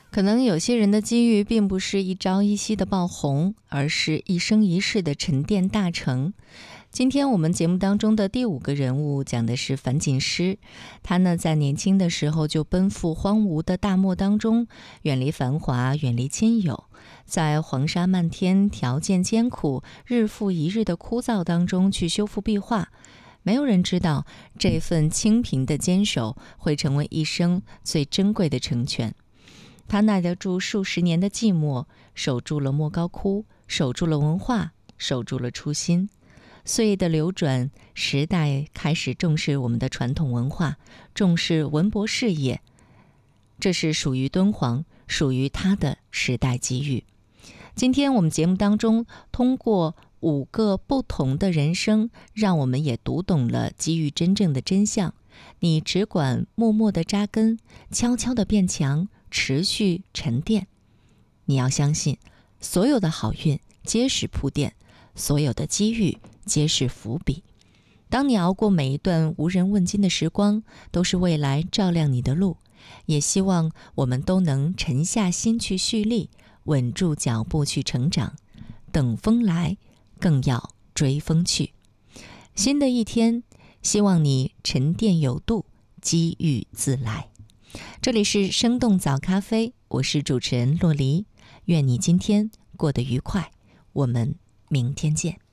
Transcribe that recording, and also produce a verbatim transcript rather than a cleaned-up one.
可能有些人的机遇并不是一朝一夕的爆红，而是一生一世的沉淀大成。今天我们节目当中的第五个人物讲的是樊锦诗，他呢在年轻的时候就奔赴荒芜的大漠当中，远离繁华，远离亲友，在黄沙漫天、条件艰苦、日复一日的枯燥当中去修复壁画。没有人知道这份清贫的坚守会成为一生最珍贵的成全。他耐得住数十年的寂寞，守住了莫高窟，守住了文化，守住了初心。岁月的流转，时代开始重视我们的传统文化，重视文博事业，这是属于敦煌，属于他的时代机遇。今天我们节目当中，通过五个不同的人生，让我们也读懂了机遇真正的真相。你只管默默地扎根，悄悄地变强，持续沉淀。你要相信，所有的好运皆是铺垫，所有的机遇皆是伏笔。当你熬过每一段无人问津的时光，都是未来照亮你的路。也希望我们都能沉下心去蓄力，稳住脚步去成长。等风来，更要追风去。新的一天，希望你沉淀有度，机遇自来。这里是生动早咖啡，我是主持人洛黎，愿你今天过得愉快，我们明天见。